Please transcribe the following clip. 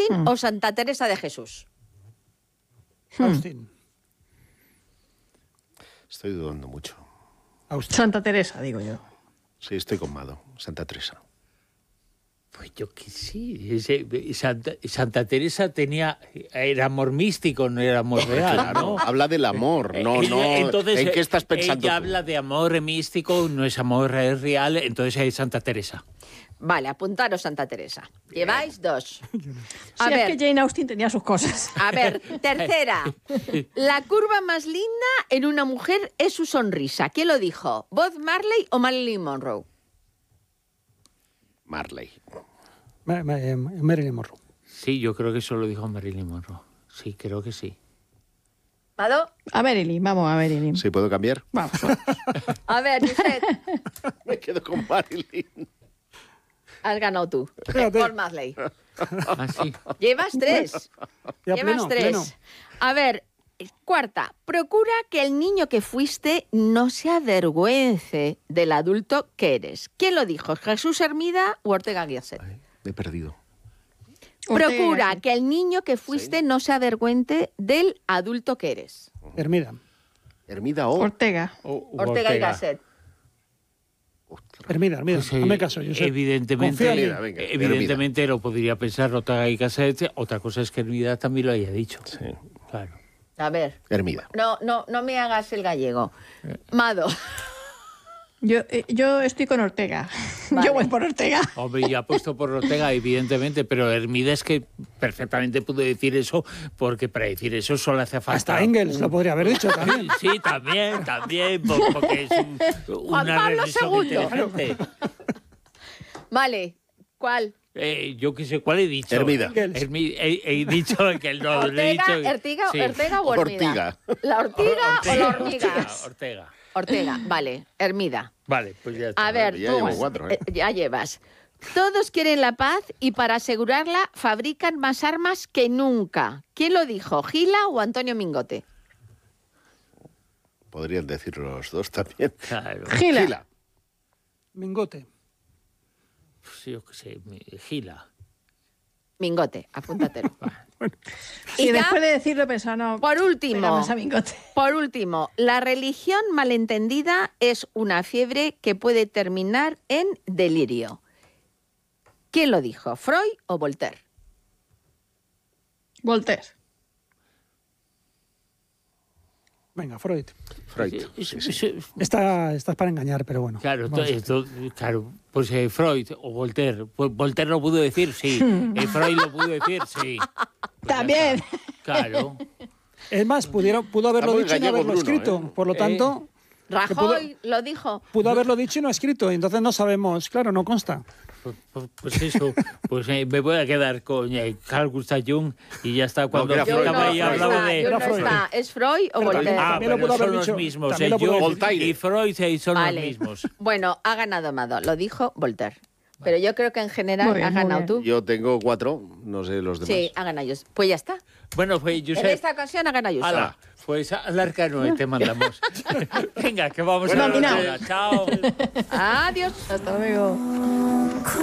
Austin o Santa Teresa de Jesús? Austin. Estoy dudando mucho. Austin. Santa Teresa, digo yo. Sí, estoy con Mado. Santa Teresa. Pues yo que sí. Santa Teresa era amor místico, no era amor real, ¿no? Habla del amor, no. Entonces, ¿en qué estás pensando ella tú? habla de amor místico, no es amor real, entonces es Santa Teresa. Vale, apuntaros Santa Teresa. Lleváis 2. A Sí, ver, es que Jane Austen tenía sus cosas. a ver, tercera. La curva más linda en una mujer es su sonrisa. ¿Quién lo dijo? ¿Bob Marley o Marilyn Monroe? Marley. Marilyn Monroe. Sí, yo creo que eso lo dijo Marilyn Monroe. Sí, creo que sí. ¿Mado? A Marilyn, vamos a Marilyn. ¿Sí puedo cambiar? Vamos. A ver, Josep, Me quedo con Marilyn. has ganado tú. Fíjate. Bob Marley. Ah, sí. Llevas 3. Ya Llevas pleno, 3. pleno. A ver, cuarta. Procura que el niño que fuiste no se avergüence del adulto que eres. ¿Quién lo dijo? ¿Jesús Hermida o Ortega Gasset? Ay, me he perdido. Procura Ortega. que el niño que fuiste no se avergüence del adulto que eres. Hermida. Hermida o... Ortega. Ortega y Gasset. Hermida. Pues, Hazme caso, Josep. evidentemente, Confía en mí. Hermida, venga, evidentemente lo podría pensar Ortega y Gasset. Otra cosa es que Hermida también lo haya dicho. Sí. Claro. A ver, Hermida. no me hagas el gallego. Mado. Yo estoy con Ortega. Vale. Yo voy por Ortega. Hombre, ya puesto por Ortega, evidentemente, pero Hermida es que perfectamente pudo decir eso, porque para decir eso solo hace falta... Hasta Engels lo podría haber dicho también. Sí, también, porque es Juan una Pablo reflexión II. inteligente. Vale, ¿cuál? Yo qué sé, ¿cuál he dicho? Hermida. He dicho que no, lo he dicho... Sí. Ortega o Hermida. Ortiga. ¿La ortiga o la hormiga? Ortega. Ortega, vale, Hermida. Vale, pues ya está. A ver, Ya tú, llevo 4, ¿eh? ya llevas. Todos quieren la paz y para asegurarla fabrican más armas que nunca. ¿Quién lo dijo, Gila o Antonio Mingote? Podrían decir los dos también. Claro. Gila. Mingote. Pues yo qué sé, Gila. Mingote, apúntatelo. Y ya, después de decirlo pensaba, no. por venga, último, más a Mingote. por último, la religión malentendida es una fiebre que puede terminar en delirio. ¿Quién lo dijo, Freud o Voltaire? Voltaire. Venga, Freud. Freud. Sí, sí. Estás para engañar, pero bueno. Claro, Vamos. claro, pues Freud o Voltaire. Pues Voltaire lo pudo decir, sí. Freud lo pudo decir, sí. Pues ya También. está. Claro. Es más, pudo haberlo muy dicho y no gallego haberlo Bruno, escrito. ¿eh? Por lo tanto, Rajoy lo dijo. pudo haberlo dicho y no escrito. Y entonces no sabemos, claro, no consta. Pues eso, pues me voy a quedar con Carl Gustav Jung y ya está. Cuando que era Freud. acaba No, y no hablaba está, de... yo no Freud. está. ¿Es Freud o Pero Voltaire? también lo pero pudo haber son los dicho, mismos. también lo pudo Jung haber Voltaire. y Freud son Vale. los mismos. Bueno, ha ganado Amado, lo dijo Voltaire. Pero yo creo que en general Muy bien, has muy ganado bien. tú. Yo tengo 4, no sé los demás. Sí, ha ganado yo. Pues ya está. Bueno, pues En Josep... esta ocasión ha ganado yo. Hala, pues al arcano te mandamos. Venga, que vamos a Nominado. la Chao. Adiós. Hasta luego.